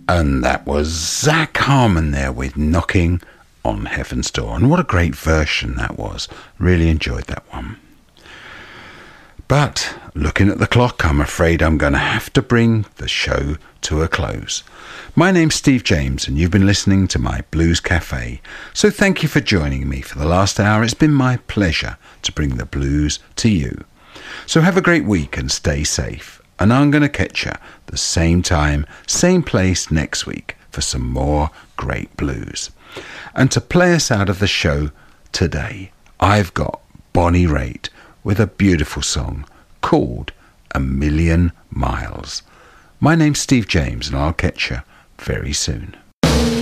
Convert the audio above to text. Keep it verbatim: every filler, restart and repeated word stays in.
And that was Zach Harmon there with Knocking on Heaven's Door. And what a great version that was. Really enjoyed that one. But looking at the clock, I'm afraid I'm going to have to bring the show to a close. My name's Steve James and you've been listening to my Blues Cafe. So thank you for joining me for the last hour. It's been my pleasure to bring the blues to you. So have a great week and stay safe. And I'm going to catch you the same time, same place next week for some more great blues. And to play us out of the show today, I've got Bonnie Raitt with a beautiful song called A Million Miles. My name's Steve James and I'll catch you very soon.